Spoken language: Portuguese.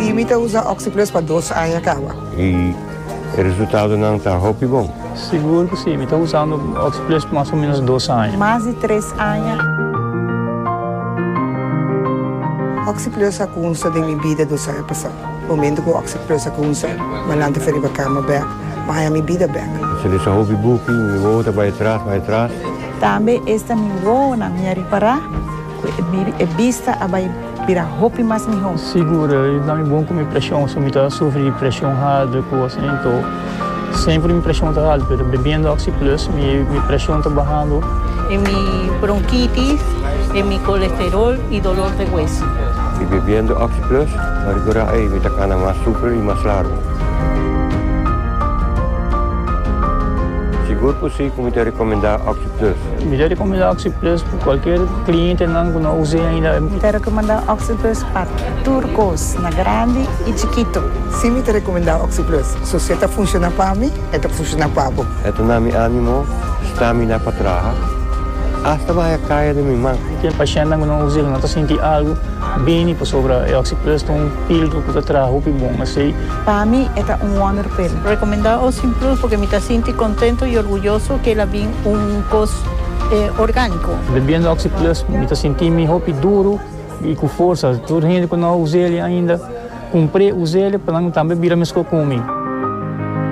Sim, eu uso Oxyplus para 2 anos acaba. E o resultado não está bom? Seguro que sim, estou usando Oxyplus por mais ou menos 2 anos. Mais de 3 anos. Oxyplus é a de minha vida do ano passado. No momento que o Oxyplus é a mas não tem para cama back, mas é a minha vida back. Se ele só ouve book, me volta para trás. Também esta me voa na minha reparar, é vista a vai virar roupa mais melhor. Segura, dá me bom com minha pressão, se eu estou sofrendo pressão alta, assim, então sempre minha pressão está alta, mas bebendo Oxyplus, minha pressão está bajando. É minha bronquite, é meu colesterol e dolor de hueso. E bebendo Oxyplus, agora me está ficando mais super e mais largo. Seguro que sim, como te recomendar Oxyplus? Me recomendar Oxyplus para qualquer cliente não use ainda. Me recomendar Oxyplus para turcos, na grande e chiquito. Sim, me recomendar Oxyplus. Se você está funcionando para mim, está funcionando para você. Ito na mi ânimo, stamina para trás. Hasta vai cair de minha mão. Tem paciente que não usa, não está sentindo algo bem para sobre o Oxyplus, tem pílula que está atrás, roupa bom, assim. Para mim, é wonder pill. Recomendar Oxyplus porque me sinto contento e orgulhoso que ela vem coisa orgânico. Bebendo Oxyplus, me sinto minha roupa duro e com força. Toda gente que não usa ele ainda, comprei, usei ele para não também virar mesmo comigo.